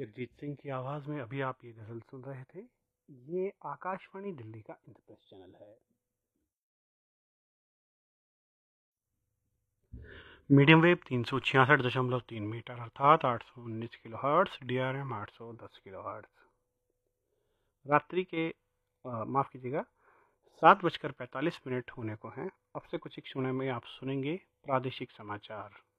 जगजीत सिंह की आवाज़ में अभी आप ये गज़ल सुन रहे थे। ये आकाशवाणी दिल्ली का इंद्रप्रस्थ चैनल है। मीडियम वेव 366.3 मीटर अर्थात 819 किलोहर्ट्ज़, DRM 810 किलोहर्ट्ज़। रात्रि के माफ़ कीजिएगा 7:45 होने को हैं। अब से कुछ ही क्षणों में आप सुनेंगे प्रादेशिक समाचार।